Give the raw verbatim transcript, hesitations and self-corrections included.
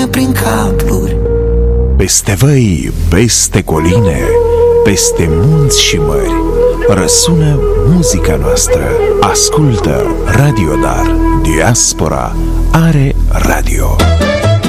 trece prin cabluri. Peste văi, peste coline, peste munți și mări, răsună muzica noastră. Ascultă Radio Dar. Diaspora are radio.